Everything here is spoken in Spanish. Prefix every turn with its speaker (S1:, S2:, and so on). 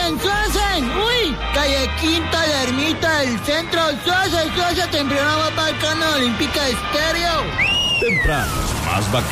S1: Suasen. Uy, calle Quinta, la Ermita del Centro. Suasen, temprano va para el canal Olímpica Estéreo.
S2: Temprano, más bacano.